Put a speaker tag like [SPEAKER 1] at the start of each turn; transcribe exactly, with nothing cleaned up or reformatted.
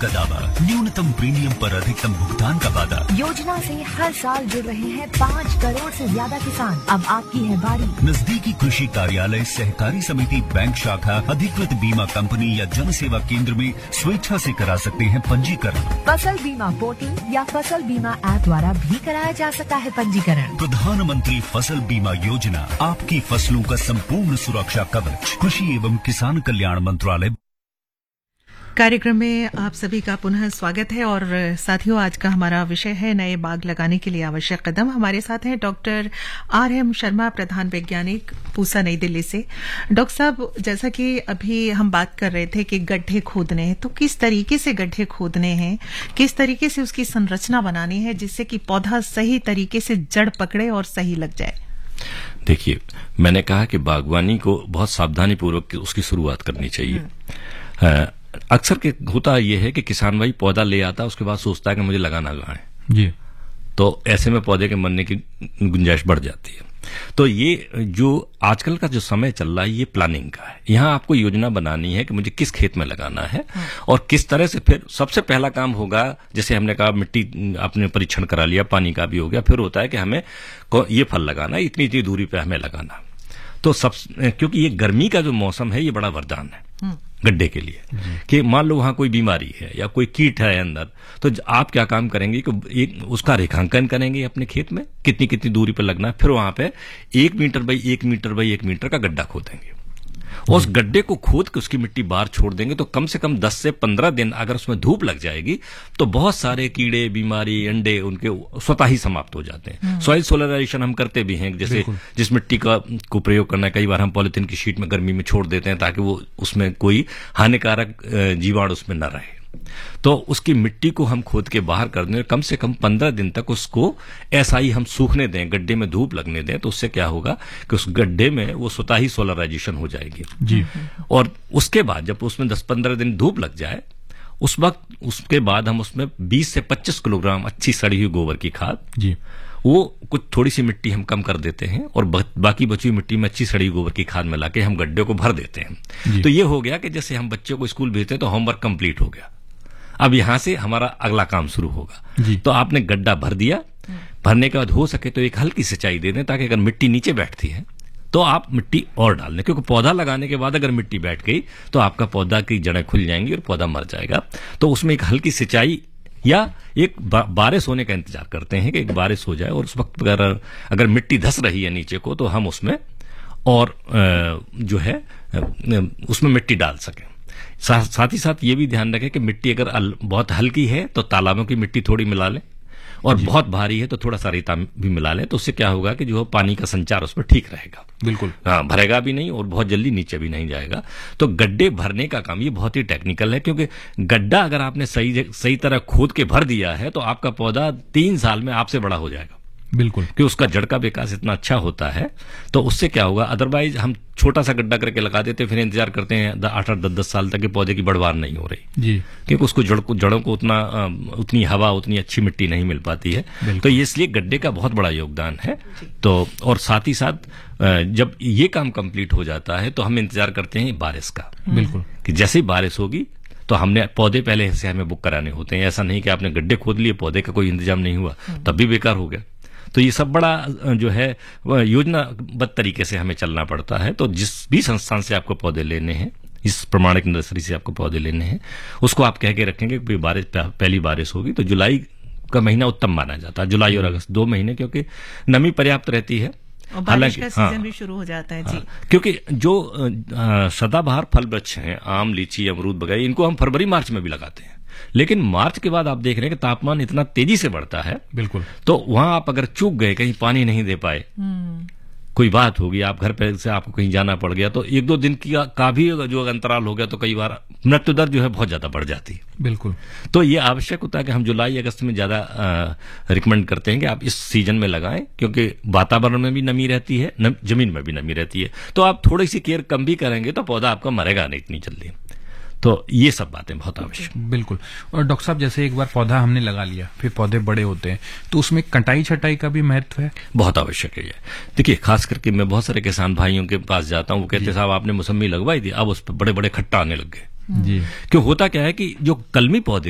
[SPEAKER 1] का दावा, न्यूनतम प्रीमियम पर अधिकतम भुगतान का वादा।
[SPEAKER 2] योजना से हर साल जुड़ रहे हैं पाँच करोड़ से ज्यादा किसान। अब आपकी है बारी।
[SPEAKER 1] नजदीकी कृषि कार्यालय, सहकारी समिति, बैंक शाखा, अधिकृत बीमा कंपनी या जन सेवा केंद्र में स्वेच्छा से करा सकते हैं पंजीकरण।
[SPEAKER 2] फसल बीमा पोर्टल या फसल बीमा ऐप द्वारा भी कराया जा सकता है पंजीकरण।
[SPEAKER 1] प्रधानमंत्री फसल बीमा योजना, आपकी फसलों का संपूर्ण सुरक्षा कवच। कृषि एवं किसान कल्याण मंत्रालय।
[SPEAKER 3] कार्यक्रम में आप सभी का पुनः स्वागत है और साथियों, आज का हमारा विषय है नए बाग लगाने के लिए आवश्यक कदम। हमारे साथ हैं डॉक्टर आर एम शर्मा, प्रधान वैज्ञानिक, पूसा, नई दिल्ली से। डॉक्टर साहब, जैसा कि अभी हम बात कर रहे थे कि गड्ढे खोदने हैं, तो किस तरीके से गड्ढे खोदने हैं, किस तरीके से उसकी संरचना बनानी है जिससे कि पौधा सही तरीके से जड़ पकड़े और सही लग जाए?
[SPEAKER 4] देखिए, मैंने कहा कि बागवानी को बहुत सावधानी पूर्वक उसकी शुरुआत करनी चाहिए। अक्सर के होता यह है कि किसान भाई पौधा ले आता है, उसके बाद सोचता है कि मुझे लगाना कहाँ है जी, तो ऐसे में पौधे के मरने की गुंजाइश बढ़ जाती है। तो ये जो आजकल का जो समय चल रहा है, ये प्लानिंग का है। यहाँ आपको योजना बनानी है कि मुझे किस खेत में लगाना है और किस तरह से। फिर सबसे पहला काम होगा, जैसे हमने कहा मिट्टी आपने परीक्षण करा लिया, पानी का भी हो गया, फिर होता है कि हमें ये फल लगाना है, इतनी इतनी दूरी पे हमें लगाना। तो सब, क्योंकि ये गर्मी का जो मौसम है, ये बड़ा वरदान है गड्ढे के लिए कि मान लो वहां कोई बीमारी है या कोई कीट है अंदर, तो आप क्या काम करेंगे कि एक उसका रेखांकन करेंगे अपने खेत में, कितनी कितनी दूरी पर लगना है। फिर वहां पे एक मीटर बाई एक मीटर बाई एक मीटर का गड्ढा खोदेंगे और उस गड्ढे को खोद के उसकी मिट्टी बाहर छोड़ देंगे। तो कम से कम दस से पंद्रह दिन अगर उसमें धूप लग जाएगी तो बहुत सारे कीड़े, बीमारी, अंडे उनके स्वतः ही समाप्त हो जाते हैं। सॉइल सोलराइजेशन हम करते भी हैं, जैसे जिस मिट्टी का को प्रयोग करना है, कई बार हम पॉलिथीन की शीट में गर्मी में छोड़ देते हैं ताकि वो उसमें कोई हानिकारक जीवाणु उसमें न रहे। तो उसकी मिट्टी को हम खोद के बाहर कर दें, कम से कम पंद्रह दिन तक उसको ऐसा ही हम सूखने दें, गड्ढे में धूप लगने दें। तो उससे क्या होगा कि उस गड्ढे में वो स्वतः ही सोलराइजेशन हो जाएगी जी। और उसके बाद जब उसमें दस पंद्रह दिन धूप लग जाए, उस वक्त उसके बाद हम उसमें बीस से पच्चीस किलोग्राम अच्छी सड़ी हुई गोबर की खाद जी, वो कुछ थोड़ी सी मिट्टी हम कम कर देते हैं और बाकी बची हुई मिट्टी में अच्छी सड़ी गोबर की खाद मिला के हम गड्ढे को भर देते हैं। तो ये हो गया कि जैसे हम बच्चों को स्कूल भेजते हैं तो होमवर्क कंप्लीट हो गया। अब यहां से हमारा अगला काम शुरू होगा। तो आपने गड्ढा भर दिया, भरने के बाद हो सके तो एक हल्की सिंचाई दे दें, ताकि अगर मिट्टी नीचे बैठती है तो आप मिट्टी और डाल दें, क्योंकि पौधा लगाने के बाद अगर मिट्टी बैठ गई तो आपका पौधा की जड़ें खुल जाएंगी और पौधा मर जाएगा। तो उसमें एक हल्की सिंचाई या एक बारिश होने का इंतजार करते हैं कि एक बारिश हो जाए, और उस वक्त अगर अगर मिट्टी धस रही है नीचे को तो हम उसमें और जो है उसमें मिट्टी डाल सकें। सा, साथ ही साथ ये भी ध्यान रखें कि मिट्टी अगर अल, बहुत हल्की है तो तालाबों की मिट्टी थोड़ी मिला लें, और बहुत भारी है तो थोड़ा सा रेता भी मिला लें। तो उससे क्या होगा कि जो पानी का संचार उसमें ठीक रहेगा, बिल्कुल हाँ, भरेगा भी नहीं और बहुत जल्दी नीचे भी नहीं जाएगा। तो गड्ढे भरने का काम ये बहुत ही टेक्निकल है, क्योंकि गड्ढा अगर आपने सही सही तरह खोद के भर दिया है तो आपका पौधा तीन साल में आपसे बड़ा हो जाएगा, बिल्कुल, कि उसका जड़ का विकास इतना अच्छा होता है। तो उससे क्या होगा, अदरवाइज हम छोटा सा गड्ढा करके लगा देते, फिर इंतजार करते हैं आठ आठ दस दस साल तक के पौधे की बढ़वार नहीं हो रही जी, क्योंकि उसको जड़ को जड़ों को उतना उतनी हवा, उतनी अच्छी मिट्टी नहीं मिल पाती है। तो ये इसलिए गड्ढे का बहुत बड़ा योगदान है। तो और साथ ही साथ जब ये काम कंप्लीट हो जाता है तो हम इंतजार करते हैं बारिश का, बिल्कुल, कि जैसे ही बारिश होगी तो हमने पौधे पहले से हमें बुक कराने होते हैं। ऐसा नहीं कि आपने गड्ढे खोद लिए, पौधे का कोई इंतजाम नहीं हुआ, तब भी बेकार हो गया। तो ये सब बड़ा जो है योजनाबद्ध तरीके से हमें चलना पड़ता है। तो जिस भी संस्थान से आपको पौधे लेने हैं, इस प्रमाणिक नर्सरी से आपको पौधे लेने हैं, उसको आप कह के रखेंगे कि बारिश पहली बारिश होगी तो जुलाई का महीना उत्तम माना जाता है, जुलाई और अगस्त दो महीने, क्योंकि नमी पर्याप्त रहती है
[SPEAKER 3] और बारिश का सीजन हाँ, भी शुरू हो जाता है जी। हाँ,
[SPEAKER 4] क्योंकि जो आ, सदाबहार फल वृक्ष हैं, आम, लीची, अमरूद वगैरह, इनको हम फरवरी मार्च में भी लगाते हैं। लेकिन मार्च के बाद आप देख रहे हैं कि तापमान इतना तेजी से बढ़ता है, बिल्कुल, तो वहां आप अगर चूक गए, कहीं पानी नहीं दे पाए, कोई बात होगी, आप घर पे से आपको कहीं जाना पड़ गया, तो एक दो दिन की का भी जो अंतराल हो गया तो कई बार मृत्यु दर जो है बहुत ज्यादा बढ़ जाती है, बिल्कुल। तो ये आवश्यक होता है कि हम जुलाई अगस्त में ज्यादा रिकमेंड करते हैं कि आप इस सीजन में लगाएं, क्योंकि वातावरण में भी नमी रहती है, न, जमीन में भी नमी रहती है। तो आप थोड़ी सी केयर कम भी करेंगे तो पौधा आपका मरेगा नहीं इतनी जल्दी। तो ये सब बातें बहुत आवश्यक,
[SPEAKER 5] बिल्कुल। और डॉक्टर साहब, जैसे एक बार पौधा हमने लगा लिया, फिर पौधे बड़े होते हैं, तो उसमें कटाई छटाई का भी महत्व है?
[SPEAKER 4] बहुत आवश्यक है ये। देखिए, खास करके मैं बहुत सारे किसान भाइयों के पास जाता हूँ, वो कहते साहब आपने मौसम्मी लगवाई थी, अब उस पर बड़े बड़े खट्टा आने लग गए जी। क्यों होता क्या है कि जो कलमी पौधे